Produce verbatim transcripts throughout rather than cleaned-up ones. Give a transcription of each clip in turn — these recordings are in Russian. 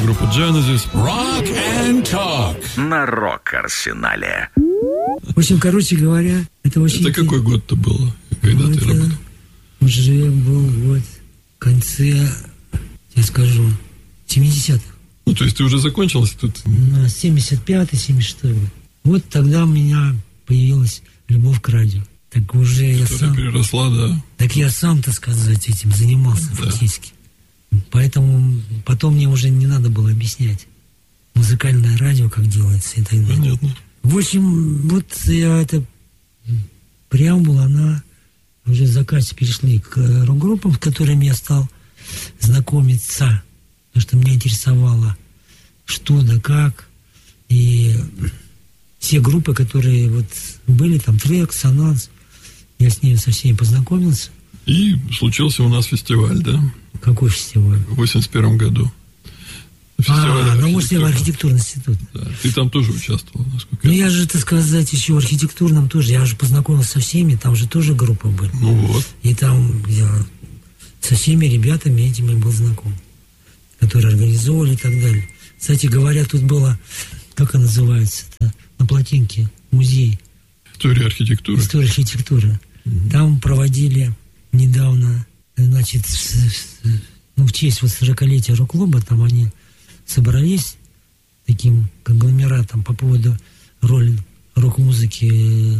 группа Genesis. Rock and Talk. На Рок-Арсенале. В общем, короче говоря, это очень... Это какой год-то было, когда ну, ты работал? Уже был год в конце, я скажу, семидесятых. Ну, то есть ты уже закончил институт? На семьдесят пятый, семьдесят шестой год. Вот тогда у меня появилась любовь к радио. Так уже я сам... переросла, да. Так я сам, так сказать, этим занимался да. фактически. Поэтому потом мне уже не надо было объяснять музыкальное радио, как делается и так далее. Понятно. В общем, вот я это преамбула, она уже заканчивается, перешли к рок-группам, с которыми я стал знакомиться, потому что меня интересовало, что да как. И все группы, которые вот были, там Трек, Сонанс, я с ними со всеми познакомился. И случился у нас фестиваль, да? Какой фестиваль? В восемьдесят первом году. Фестиваль а, ну, архитектурный архитектурный институт. Да. Ты там тоже участвовал, насколько ну, я я же, так сказать, еще в архитектурном тоже. Я же познакомился со всеми, там же тоже группы были. Ну вот. И там я со всеми ребятами этими был знаком, которые организовывали и так далее. Кстати говоря, тут было, как она называется-то, на плотинке, музей. История архитектуры. История архитектуры. Угу. Там проводили недавно, значит, ну, в честь вот сорокалетия рок-клуба, там они собрались таким конгломератом по поводу роли рок-музыки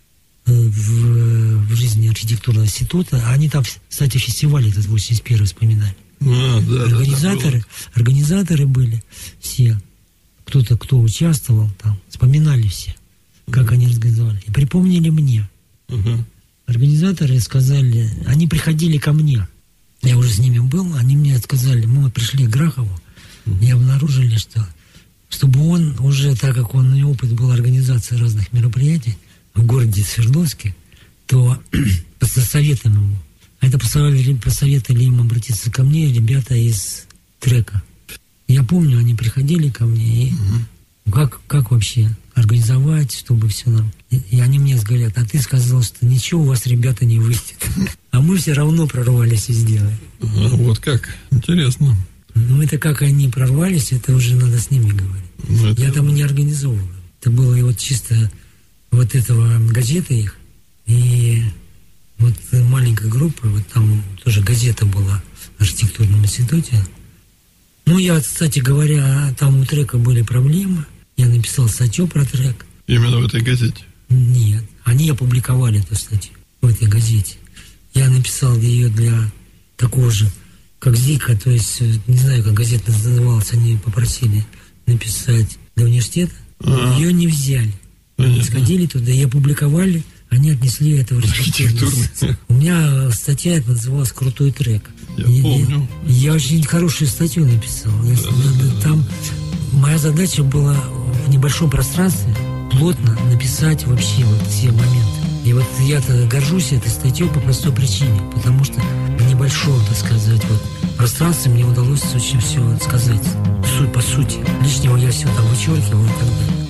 в, в жизни архитектурного института. Они там, кстати, фестиваль этот восемьдесят первый вспоминали. А, да, организаторы, да, организаторы были все, кто-то, кто участвовал там, вспоминали все, как uh-huh. они организовали. И припомнили мне. Uh-huh. Организаторы сказали, они приходили ко мне. Я уже с ними был, они мне сказали, мы пришли к Грахову, uh-huh. и обнаружили, что чтобы он уже, так как он, у него опыт был организации разных мероприятий в городе Свердловске, то посоветуем ему. А это посоветовали, посоветовали им обратиться ко мне ребята из Трека. Я помню, они приходили ко мне, и uh-huh. как, как вообще организовать, чтобы все нам... И, и они мне говорят, а ты сказал, что ничего у вас, ребята, не выйдет. А мы все равно прорвались и сделали. А, вот как? Интересно. Ну, это как они прорвались, это уже надо с ними говорить. Ну, это... Я там и не организовывал. Это было и вот чисто вот этого газеты их, и вот маленькая группа, вот там тоже газета была в архитектурном институте. Ну, я, кстати говоря, там у Трека были проблемы. Я написал статью про Трек. Именно в этой газете? Нет. Они опубликовали эту статью в этой газете. Я написал ее для такого же, как Зика, то есть, не знаю, как газета называлась, они попросили написать для университета. А-а-а. Ее не взяли. Понятно. Сходили туда и опубликовали, они отнесли это в архитектурный. У меня статья это называлась «Крутой трек». Я и, помню. Я очень хорошую статью написал. Я, да, да, да. Там моя задача была в небольшом пространстве плотно написать вообще вот все моменты. И вот я-то горжусь этой статьей по простой причине, потому что в небольшом, так сказать, вот пространстве мне удалось очень все сказать. Суть по сути. Лишнего я все там вычеркивал и так далее.